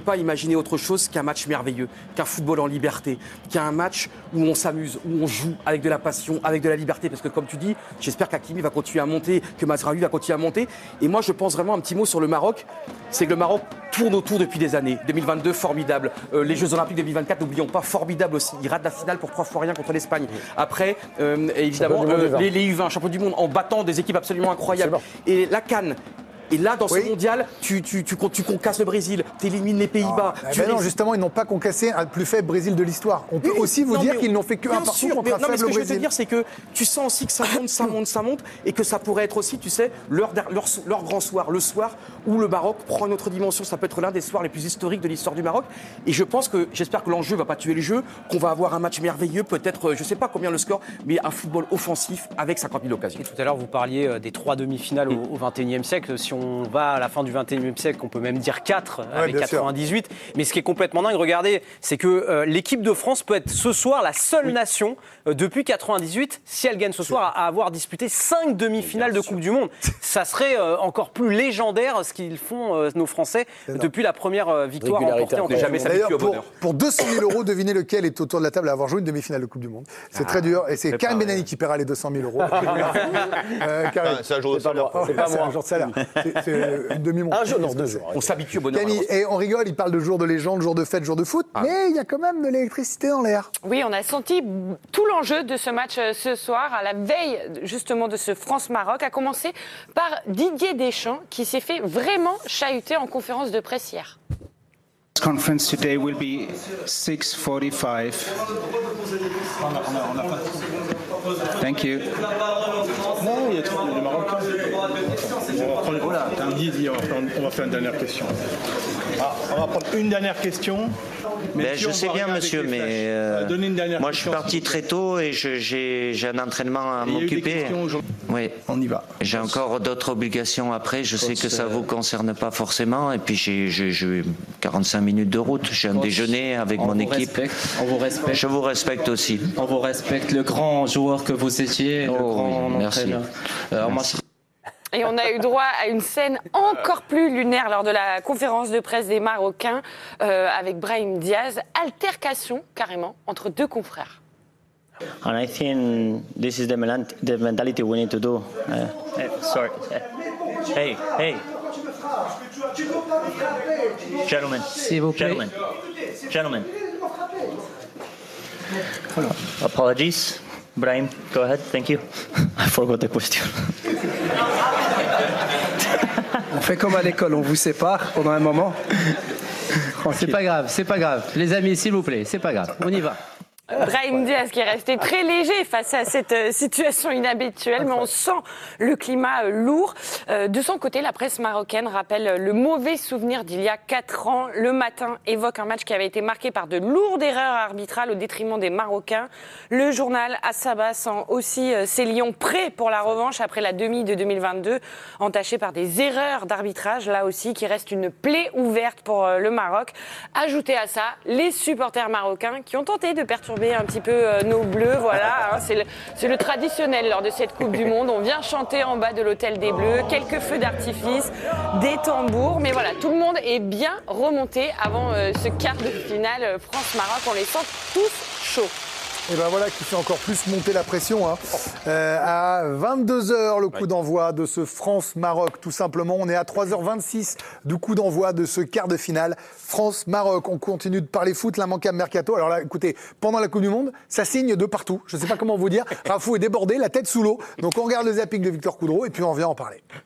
pas imaginer autre chose qu'un match merveilleux, qu'un football en liberté, qu'un match où on s'amuse, où on joue avec de la passion, avec de la liberté. Parce que comme tu dis, j'espère qu'Hakimi va continuer à monter, que Mazraoui va continuer à monter. Et moi, je pense vraiment un petit mot sur le Maroc. C'est que le Maroc tourne autour depuis des années. 2022, formidable. Les Jeux Olympiques 2024, n'oublions pas, formidable aussi. Il rate la finale pour 3 fois rien contre l'Espagne. Après, évidemment, les U20, champion du monde, en battant des équipes absolument incroyables. Et la CAN. Et là, dans ce mondial, tu concasses le Brésil, tu élimines les Pays-Bas. Non, justement, ils n'ont pas concassé un plus faible Brésil de l'histoire. On peut aussi vous dire qu'ils n'ont fait qu'un parcours contre un faible Brésil. Ce que je veux te dire, c'est que tu sens aussi que ça monte, et que ça pourrait être aussi, tu sais, leur grand soir, le soir où le Maroc prend une autre dimension. Ça peut être l'un des soirs les plus historiques de l'histoire du Maroc. Et j'espère que l'enjeu ne va pas tuer le jeu, qu'on va avoir un match merveilleux, peut-être, je ne sais pas combien le score, mais un football offensif avec 50 000 occasions. Et tout à l'heure, vous parliez des 3 demi-finales au XXIe siècle. Si on va à la fin du XXIe siècle, on peut même dire 4 avec 98. Sûr. Mais ce qui est complètement dingue, regardez, c'est que l'équipe de France peut être ce soir la seule nation depuis 98, si elle gagne ce soir, à avoir disputé 5 demi-finales de Coupe du Monde. Ça serait encore plus légendaire ce qu'ils font nos Français depuis la première victoire remportée en jamais s'habituer au bonheur. Pour 200 000 €, devinez lequel est autour de la table à avoir joué une demi-finale de Coupe du Monde. C'est très dur et c'est Karim Benani qui paiera les 200 000 €. C'est un jour de salaire. C'est pas moi. Un jour de salaire. C'est une demi-montre. Un jour, non, 2 jours. On s'habitue au bonheur. Camille, et on rigole, il parle de jour de légende, jour de fête, jour de foot, mais il y a quand même de l'électricité dans l'air. Oui, on a senti tout l'enjeu de ce match ce soir, à la veille justement de ce France-Maroc, à commencer par Didier Deschamps, qui s'est fait vraiment chahuter en conférence de presse hier. Conference today will be 6:45. Thank you. Non, il y a trop de Marocains. On va faire une dernière question. On va prendre une dernière question. Je sais bien, monsieur, mais moi je suis parti très tôt et j'ai un entraînement à m'occuper. Oui, on y va. J'ai encore d'autres obligations après. Je sais que ça vous concerne pas forcément. Et puis j'ai 45 minutes de route. J'ai un déjeuner avec mon équipe. On vous respecte. Je vous respecte aussi. On vous respecte, le grand joueur que vous étiez, le grand entraîneur. Merci. Et on a eu droit à une scène encore plus lunaire lors de la conférence de presse des Marocains avec Brahim Diaz. Altercation, carrément, entre 2 confrères. And I think this is the mentality we need to do. Sorry. Hey. Gentlemen. S'il vous plaît. Gentlemen. Apologies. Brahim, go ahead. Thank you. I forgot the question. On fait comme à l'école, on vous sépare pendant un moment. C'est pas grave. Les amis, s'il vous plaît, c'est pas grave. On y va. Brahim Diaz qui est resté très léger face à cette situation inhabituelle, mais on sent le climat lourd. De son côté, la presse marocaine rappelle le mauvais souvenir d'il y a 4 ans. Le Matin évoque un match qui avait été marqué par de lourdes erreurs arbitrales au détriment des Marocains. Le journal As-Sabah sent aussi ses lions prêts pour la revanche après la demi de 2022, entachée par des erreurs d'arbitrage, là aussi, qui reste une plaie ouverte pour le Maroc. Ajoutez à ça les supporters marocains qui ont tenté de perturber un petit peu nos bleus, voilà, c'est le traditionnel lors de cette Coupe du Monde. On vient chanter en bas de l'hôtel des Bleus, quelques feux d'artifice, des tambours, mais voilà, tout le monde est bien remonté avant ce quart de finale France-Maroc. On les sent tous chauds. Et ben voilà qui fait encore plus monter la pression. À 22h, le coup d'envoi de ce France-Maroc, tout simplement. On est à 3h26 du coup d'envoi de ce quart de finale France-Maroc. On continue de parler foot, l'immanquable mercato. Alors là, écoutez, pendant la Coupe du Monde, ça signe de partout. Je ne sais pas comment vous dire. Rafou est débordé, la tête sous l'eau. Donc on regarde le zapping de Victor Coudreau et puis on revient en parler.